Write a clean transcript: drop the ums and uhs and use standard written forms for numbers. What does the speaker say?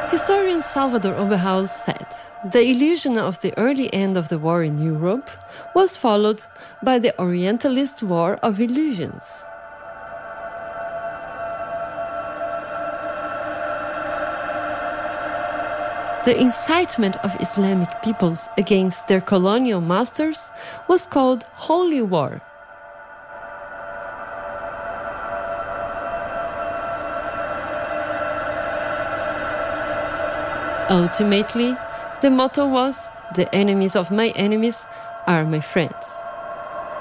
Historian Salvador Oberhaus said, the illusion of the early end of the war in Europe was followed by the Orientalist War of Illusions. The incitement of Islamic peoples against their colonial masters was called Holy War. Ultimately, the motto was, "The enemies of my enemies are my friends."